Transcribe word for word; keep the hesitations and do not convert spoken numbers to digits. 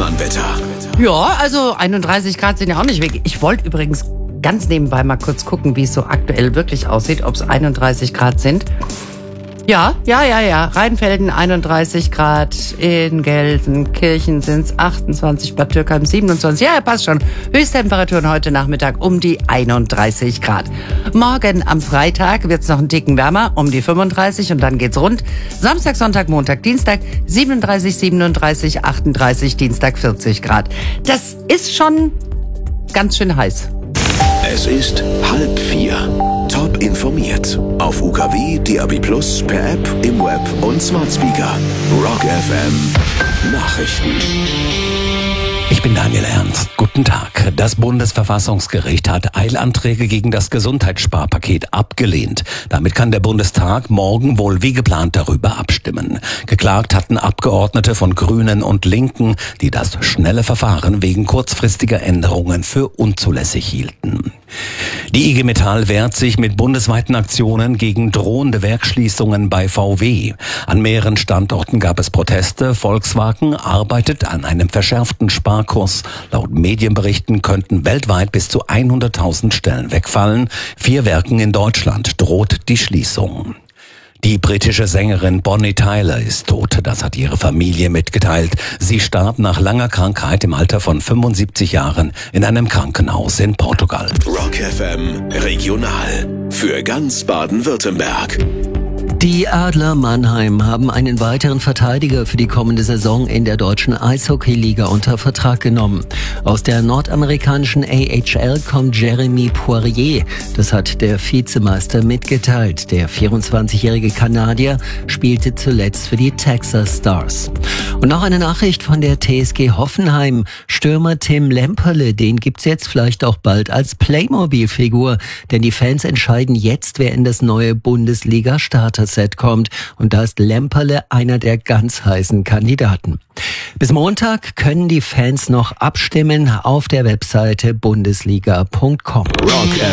Allmann-Wetter. Ja, also einunddreißig Grad sind ja auch nicht weg. Ich wollte übrigens ganz nebenbei mal kurz gucken, wie es so aktuell wirklich aussieht, ob es einunddreißig Grad sind. Ja, ja, ja, ja. Rheinfelden einunddreißig Grad, in Gelsenkirchen sind es achtundzwanzig, Bad Dürkheim siebenundzwanzig. Ja, passt schon. Höchsttemperaturen heute Nachmittag um die einunddreißig Grad. Morgen am Freitag wird es noch einen Ticken wärmer, um die fünfunddreißig und dann geht's rund. Samstag, Sonntag, Montag, Dienstag siebenunddreißig, siebenunddreißig, achtunddreißig, Dienstag vierzig Grad. Das ist schon ganz schön heiß. Es ist halb vier. Top informiert. Auf U K W, D A B plus, per App, im Web und Smart Speaker. Rock F M Nachrichten. Ich bin Daniel Ernst. Guten Tag. Das Bundesverfassungsgericht hat Eilanträge gegen das Gesundheitssparpaket abgelehnt. Damit kann der Bundestag morgen wohl wie geplant darüber abstimmen. Geklagt hatten Abgeordnete von Grünen und Linken, die das schnelle Verfahren wegen kurzfristiger Änderungen für unzulässig hielten. Die I G Metall wehrt sich mit bundesweiten Aktionen gegen drohende Werksschließungen bei V W. An mehreren Standorten gab es Proteste. Volkswagen arbeitet an einem verschärften Sparkurs. Laut Medienberichten könnten weltweit bis zu hunderttausend Stellen wegfallen. Vier Werken in Deutschland droht die Schließung. Die britische Sängerin Bonnie Tyler ist tot, das hat ihre Familie mitgeteilt. Sie starb nach langer Krankheit im Alter von fünfundsiebzig Jahren in einem Krankenhaus in Portugal. Rock F M Regional für ganz Baden-Württemberg. Die Adler Mannheim haben einen weiteren Verteidiger für die kommende Saison in der deutschen Eishockeyliga unter Vertrag genommen. Aus der nordamerikanischen A H L kommt Jeremy Poirier. Das hat der Vizemeister mitgeteilt. Der vierundzwanzigjährige Kanadier spielte zuletzt für die Texas Stars. Und noch eine Nachricht von der T S G Hoffenheim. Stürmer Tim Lemperle, den gibt's jetzt vielleicht auch bald als Playmobil-Figur. Denn die Fans entscheiden jetzt, wer in das neue Bundesliga-Starter-Set kommt. Und da ist Lemperle einer der ganz heißen Kandidaten. Bis Montag können die Fans noch abstimmen auf der Webseite bundesliga punkt com. Rock